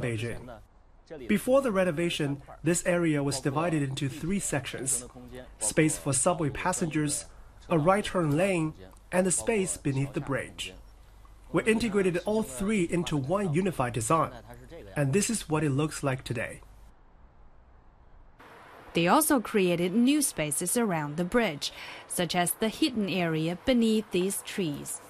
Beijing. Before the renovation, this area was divided into 3 sections: space for subway passengers, a right turn lane, and the space beneath the bridge. We integrated all 3 into one unified design, and this is what it looks like today. They also created new spaces around the bridge, such as the hidden area beneath these trees.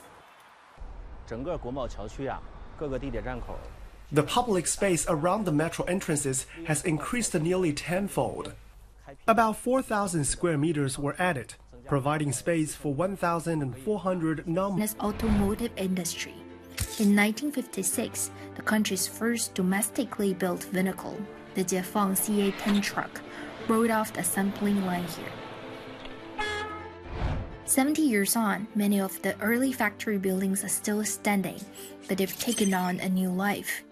The public space around the metro entrances has increased nearly tenfold. About 4,000 square meters were added, providing space for 1,400 automotive industry. In 1956, the country's first domestically built vehicle, the Jiefeng CA-10 truck, rode off the assembling line here. 70 years on, many of the early factory buildings are still standing, but they've taken on a new life.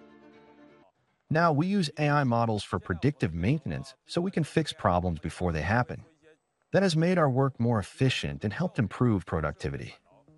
Now we use AI models for predictive maintenance so we can fix problems before they happen. That has made our work more efficient and helped improve productivity.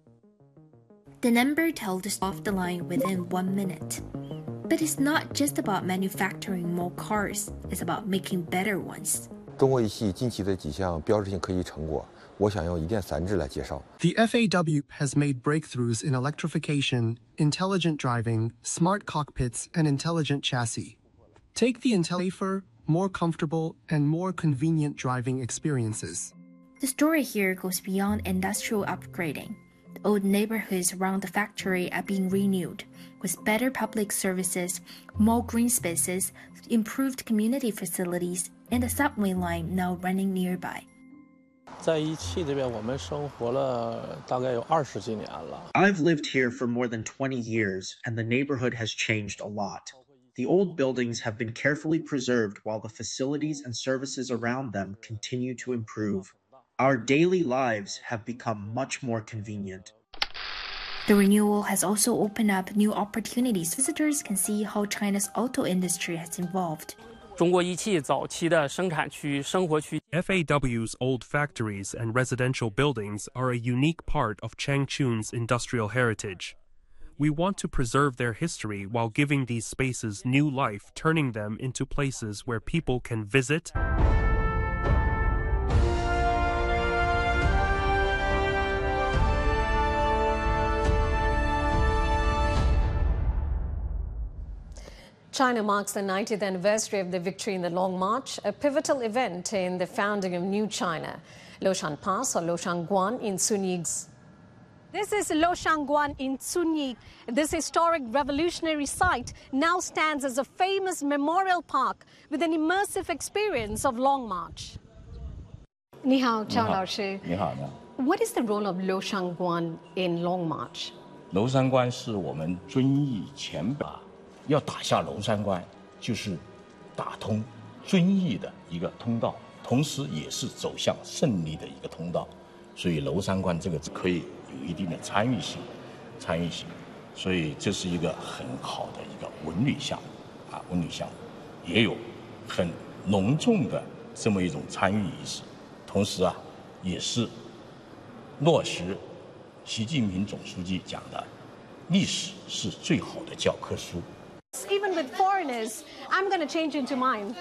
The number tells us off the line within 1 minute. But it's not just about manufacturing more cars, it's about making better ones. 中国仪器近期的几项标志性科技成果，我想用1键3制来介绍。 The FAW has made breakthroughs in electrification, intelligent driving, smart cockpits, and intelligent chassis. Take the safer, more comfortable, and more convenient driving experiences. The story here goes beyond industrial upgrading. The old neighborhoods around the factory are being renewed, with better public services, more green spaces, improved community facilities, and the subway line now running nearby. 在一汽这边，我们生活了大概有20几年了。 I've lived here for more than 20 years, and the neighborhood has changed a lot. The old buildings have been carefully preserved while the facilities and services around them continue to improve. Our daily lives have become much more convenient. The renewal has also opened up new opportunities. Visitors can see how China's auto industry has evolved. 中国仪器早期的生产区、生活区。 FAW's old factories and residential buildings are a unique part of Changchun's industrial heritage. We want to preserve their history while giving these spaces new life, turning them into places where people can visit, China marks the 90th anniversary of the victory in the Long March, a pivotal event in the founding of New China. Loshan Pass or Loshangguan in Sunyig's. This is Loshangguan in Sunyig. This historic revolutionary site now stands as a famous memorial park with an immersive experience of Long March. 你好，赵老师。 你好。 What is the role of Loshangguan in Long March? 娄山关是我们遵义前辈要打下娄山关，就是打通遵义的一个通道，同时也是走向胜利的一个通道。所以娄山关这个可以有一定的参与性，所以这是一个很好的一个文旅项目啊，文旅项目也有很隆重的这么一种参与仪式，同时啊，也是落实习近平总书记讲的，历史是最好的教科书。 Even with foreigners, I'm going to change into mine.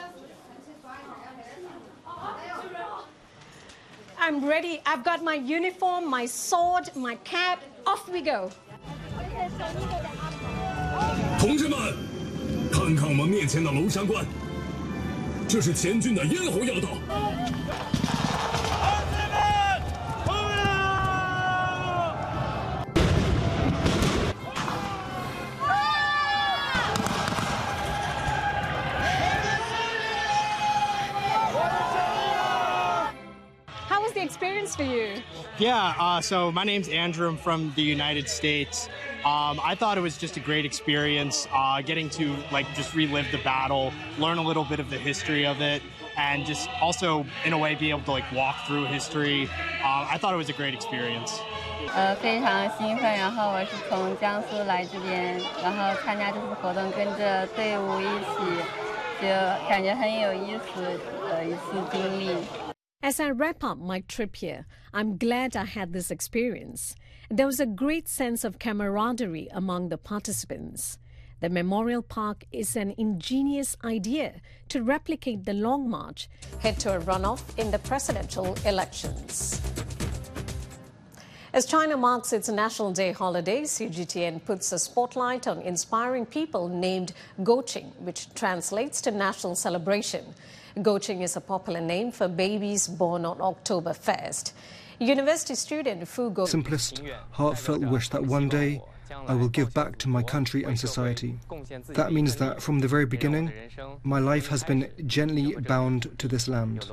I'm ready. I've got my uniform, my sword, my cap. Off we go. 同志们，看看我们面前的娄山关，这是前军的咽喉要道。 Experience for you? Yeah, so my name's Andrew. I'm from the United States. I thought it was just a great experience, getting to just relive the battle, learn a little bit of the history of it, and just also in a way be able to walk through history. I thought it was a great experience. 非常兴奋，然后我是从江苏来这边，然后参加这次活动，跟着队伍一起，就感觉很有意思的一次经历。 As I wrap up my trip here, I'm glad I had this experience. There was a great sense of camaraderie among the participants. The memorial park is an ingenious idea to replicate the Long March, head to a runoff in the presidential elections. As China marks its National Day holiday, CGTN puts a spotlight on inspiring people named Goqing, which translates to National Celebration. Goqing is a popular name for babies born on October 1st. University student Fu Go. Simplest, heartfelt wish that one day I will give back to my country and society. That means that from the very beginning, my life has been gently bound to this land.